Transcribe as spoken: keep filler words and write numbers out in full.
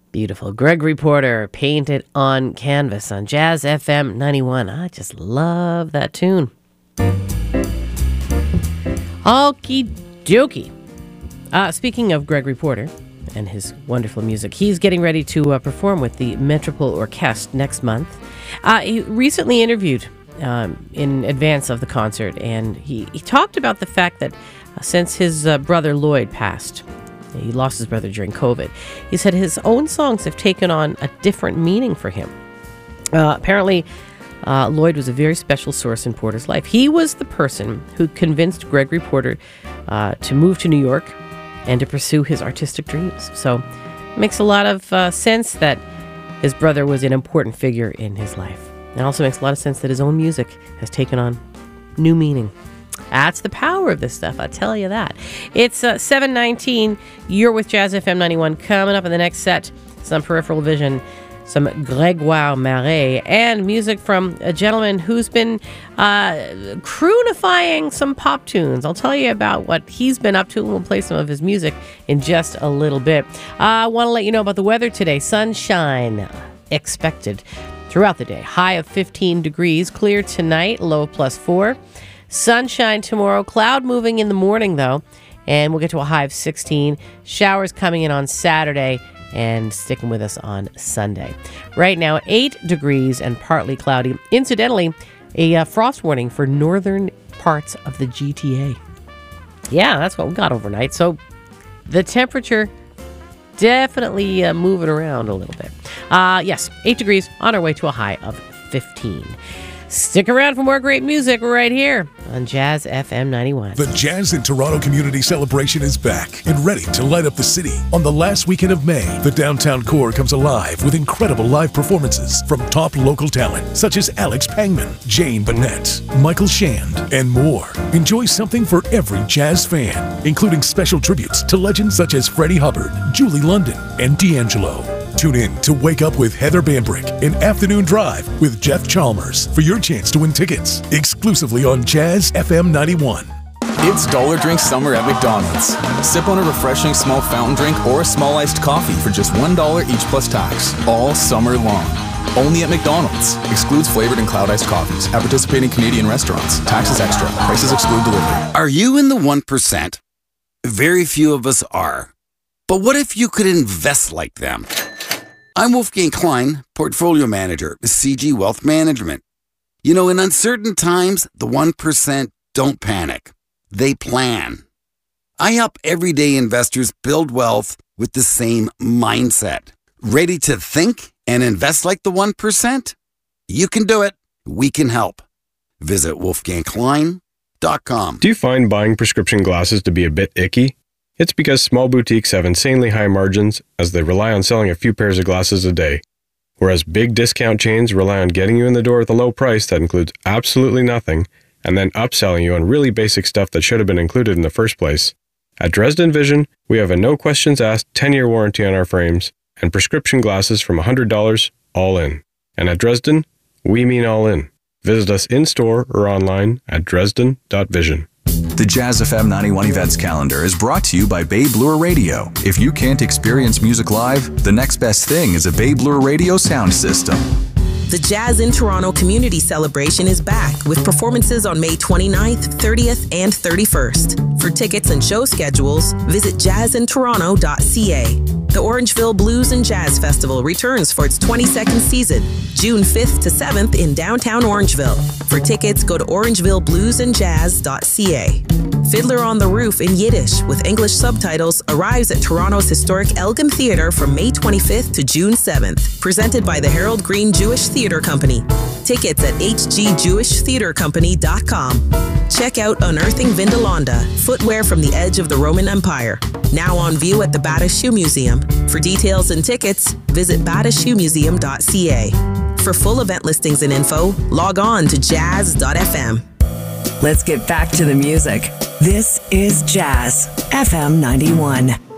Beautiful. Gregory Porter, Painted on Canvas on Jazz F M ninety-one. I just love that tune. Okie dokie. Uh, speaking of Gregory Porter and his wonderful music, he's getting ready to uh, perform with the Metropole Orchestre next month. Uh, he recently interviewed um, in advance of the concert, and he, he talked about the fact that uh, since his uh, brother Lloyd passed, he lost his brother during COVID, he said his own songs have taken on a different meaning for him. Uh, apparently, uh, Lloyd was a very special source in Porter's life. He was the person who convinced Gregory Porter uh, to move to New York and to pursue his artistic dreams. So it makes a lot of uh, sense that his brother was an important figure in his life. It also makes a lot of sense that his own music has taken on new meaning. That's the power of this stuff, I tell you that. It's uh, seven nineteen. You're with Jazz F M ninety-one. Coming up in the next set, some Peripheral Vision, some Grégoire Marais, and music from a gentleman who's been uh, croonifying some pop tunes. I'll tell you about what he's been up to, and we'll play some of his music in just a little bit. I uh, want to let you know about the weather today. Sunshine expected throughout the day. High of fifteen degrees. Clear tonight, low of plus four. Sunshine tomorrow. Cloud moving in the morning, though, and we'll get to a high of sixteen. Showers coming in on Saturday and sticking with us on Sunday. Right now, eight degrees and partly cloudy. Incidentally, a uh, frost warning for northern parts of the G T A. Yeah, that's what we got overnight. So the temperature definitely uh, moving around a little bit. Uh, yes, eight degrees on our way to a high of fifteen. Stick around for more great music right here on Jazz F M ninety-one. The Jazz in Toronto Community Celebration is back and ready to light up the city. On the last weekend of May, the downtown core comes alive with incredible live performances from top local talent such as Alex Pangman, Jane Bennett, Michael Shand, and more. Enjoy something for every jazz fan, including special tributes to legends such as Freddie Hubbard, Julie London, and D'Angelo. Tune in to Wake Up with Heather Bambrick and Afternoon Drive with Jeff Chalmers for your chance to win tickets exclusively on Jazz F M ninety-one. It's Dollar Drink Summer at McDonald's. Sip on a refreshing small fountain drink or a small iced coffee for just one dollar each plus tax, all summer long. Only at McDonald's. Excludes flavored and cloud iced coffees at participating Canadian restaurants. Taxes extra. Prices exclude delivery. Are you in the one percent? Very few of us are. But what if you could invest like them? I'm Wolfgang Klein, Portfolio Manager with C G Wealth Management. You know, in uncertain times, the one percent don't panic. They plan. I help everyday investors build wealth with the same mindset. Ready to think and invest like the one percent? You can do it. We can help. Visit wolfgang klein dot com. Do you find buying prescription glasses to be a bit icky? It's because small boutiques have insanely high margins as they rely on selling a few pairs of glasses a day, whereas big discount chains rely on getting you in the door with a low price that includes absolutely nothing and then upselling you on really basic stuff that should have been included in the first place. At Dresden Vision, we have a no questions asked ten-year warranty on our frames and prescription glasses from one hundred dollars all in. And at Dresden, we mean all in. Visit us in-store or online at dresden dot vision. The Jazz F M ninety-one events calendar is brought to you by Babe Lure Radio. If you can't experience music live, the next best thing is a Babe Lure Radio sound system. The Jazz in Toronto Community Celebration is back with performances on May twenty-ninth, thirtieth, and thirty-first. For tickets and show schedules, visit jazz in toronto dot c a. The Orangeville Blues and Jazz Festival returns for its twenty-second season, June fifth to seventh in downtown Orangeville. For tickets, go to orangeville blues and jazz dot c a. Fiddler on the Roof in Yiddish with English subtitles arrives at Toronto's historic Elgin Theatre from May twenty-fifth to June seventh, presented by the Harold Green Jewish Theatre Company. Tickets at h g jewish theatre company dot com. Check out Unearthing Vindalonda, footwear from the edge of the Roman Empire. Now on view at the Bata Shoe Museum. For details and tickets, visit bata shoe museum dot c a. For full event listings and info, log on to jazz dot f m. Let's get back to the music. This is Jazz F M ninety-one.